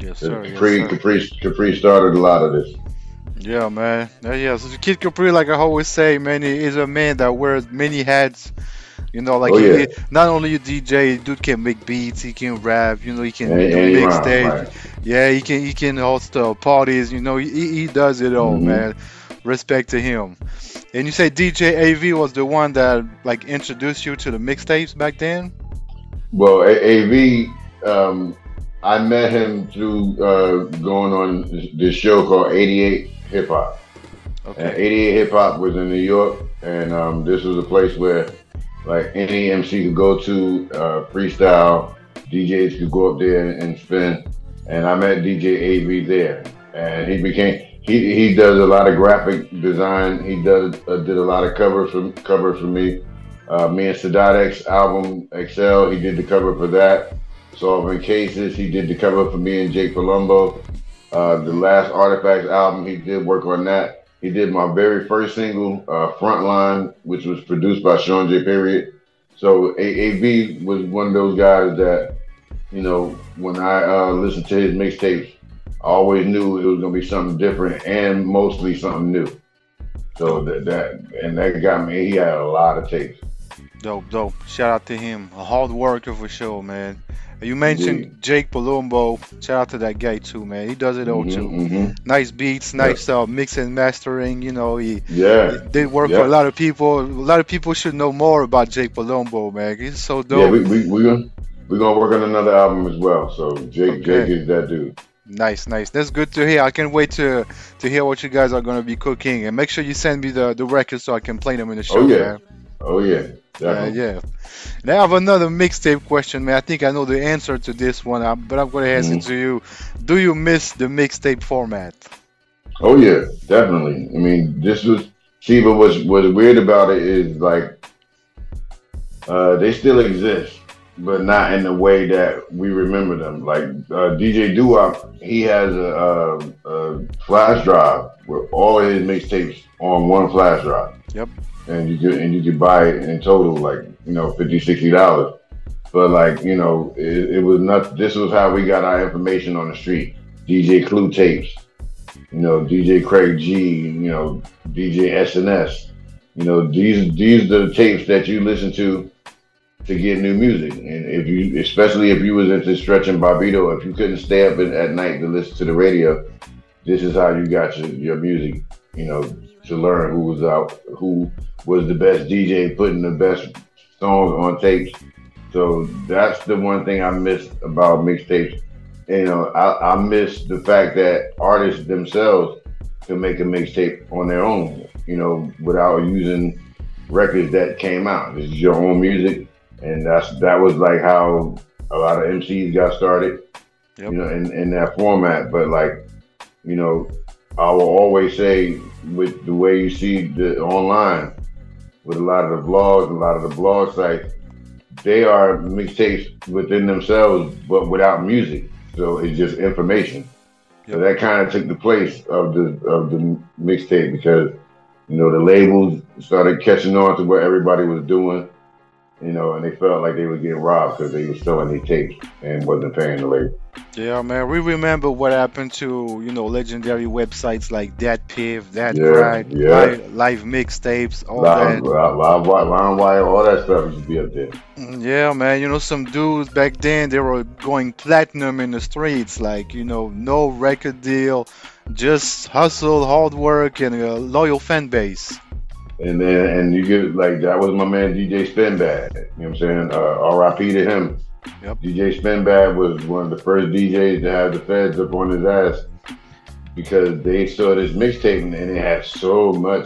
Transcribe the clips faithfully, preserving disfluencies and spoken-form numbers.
Yes, Uh, sir. Yes, Capri, sir. Capri, Capri started a lot of this. Yeah, man. Yeah, yeah. So Kid Capri, like I always say, man, he is a man that wears many hats. You know, like Oh he, yeah, he not only a D J, dude can make beats, he can rap, you know, he and, can do and he rhymes, mixtapes. right? Yeah, he can he can host uh, parties, you know, he, he does it all, Hmm. man. Respect to him. And you say D J A V was the one that like introduced you to the mixtapes back then? Well, A- AV, um, I met him through uh, going on this this show called eighty-eight Hip Hop. And Okay. eighty-eight Hip Hop was in New York, and um, this was a place where like any M C could go to uh, freestyle. D Js could go up there and spin. And I met D J A V there, and he became he he does a lot of graphic design. He does uh, did a lot of covers for covers for me. Uh, me and Sadat X album Excel. He did the cover for that. Solving Cases. He did the cover for me and Jake Palumbo. Uh, the Hmm. last Artifacts album, he did work on that. He did my very first single, uh, Frontline, which was produced by Sean J. Period. So A- AV was one of those guys that, you know, when I uh, listened to his mixtapes, I always knew it was gonna be something different and mostly something new. So Dope, that that and that got me. He had a lot of tapes, dope, dope. Shout out to him. A hard worker for sure, man. You mentioned indeed. Jake Palumbo. Shout out to that guy too, man. He does it all Hmm. too. Hmm. Nice beats, Yep. nice uh, mix and mastering. You know, he, he Yeah. did work for a Yep. lot of people. A lot of people should know more about Jake Palumbo, man. He's so Yeah. dope. We we we gonna we gonna work on another album as well. So Jake Jake Okay, is that dude. nice, nice. That's good to hear. I can't wait to to hear what you guys are gonna be cooking, and make sure you send me the the records so I can play them in the Oh show, yeah. man. Oh yeah. Yeah, Definitely. yeah. Now I have another mixtape question, man. I think I know the answer to this one, uh, but I'm gonna ask it Hmm. to you. Do you miss the mixtape format? Oh yeah, definitely. I mean, this was see, but what's what's weird about it is like uh, they still exist, but not in the way that we remember them. Like uh, D J Doo-Wop, he has a, a, a flash drive with all of his mixtapes on one flash drive, Yep. and you could and you could buy it in total like you know fifty, sixty dollars. But like you know, it, it was not. This was how we got our information on the street. D J Clue tapes, you know, D J Craig G, you know, D J S N S. You know, these these are the tapes that you listen to to get new music. And if you, especially if you was into Stretch and Barbito, if you couldn't stay up at, at night to listen to the radio, this is how you got your, your music. You know, to learn who was out, who was the best D J putting the best songs on tapes. So that's the one thing I miss about mixtapes. You know, I, I miss the fact that artists themselves can make a mixtape on their own, you know, without using records that came out. This is your own music, and that's that was like how a lot of M Cs got started, Yep. you know, in, in that format. But like, you know, I will always say with the way you see the online with a lot of the vlogs, a lot of the blog sites, they are mixtapes within themselves, but without music. So it's just information. So Yep. that kind of took the place of the of the mixtape because you know the labels started catching on to what everybody was doing, you know, and they felt like they were getting robbed because they were selling their tapes and wasn't paying the label. Yeah, man. We remember what happened to, you know, legendary websites like That Piff, That Yeah, Grind, yeah. live live mixtapes, all Live, that. live, live, wi- line wire, all that stuff used to be up there. Mm, yeah, man. You know, some dudes back then they were going platinum in the streets, like, you know, no record deal, just hustle, hard work, and a loyal fan base. And then and you get like that was my man D J Spinbad. You know what I'm saying? Uh, R I P to him. Yep. D J Spinbad was one of the first D Js to have the feds up on his ass because they saw this mixtape and it had so much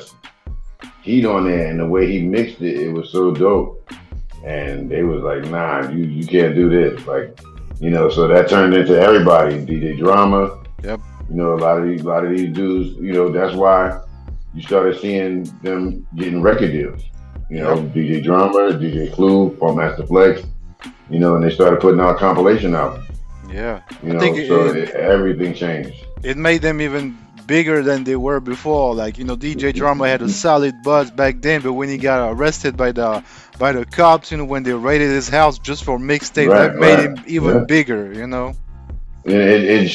heat on there, and the way he mixed it, it was so dope. And they was like, nah, you you can't do this. Like, you know, so that turned into everybody, D J Drama, Yep. you know, a lot of these a lot of these dudes, you know, that's why you started seeing them getting record deals. You Yep. know, D J Drama, D J Clue, Paul Master Flex, you know, and they started putting out compilation albums. Yeah. You I think know, so it, it, everything changed. it made them even bigger than they were before. Like, you know, D J Drama had a solid buzz back then, but when he got arrested by the by the cops, you know, when they raided his house just for mixtapes, Right, that made right. him even Yeah. bigger, you know. It, it, it